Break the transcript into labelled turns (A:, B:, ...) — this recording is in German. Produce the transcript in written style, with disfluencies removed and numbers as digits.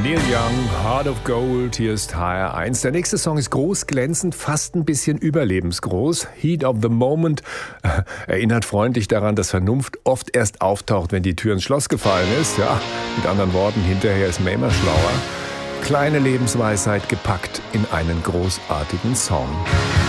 A: Neil Young, Heart of Gold, hier ist HR1. Der nächste Song ist groß, glänzend, fast ein bisschen überlebensgroß. Heat of the Moment erinnert freundlich daran, dass Vernunft oft erst auftaucht, wenn die Tür ins Schloss gefallen ist. Ja, mit anderen Worten, hinterher ist man immer schlauer. Kleine Lebensweisheit gepackt in einen großartigen Song.